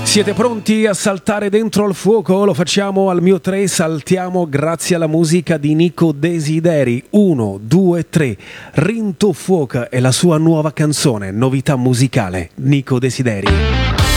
Siete pronti a saltare dentro al fuoco? Lo facciamo al mio 3, saltiamo grazie alla musica di Nico Desideri. 1, 2, 3. Rinto Fuoca è la sua nuova canzone, novità musicale. Nico Desideri.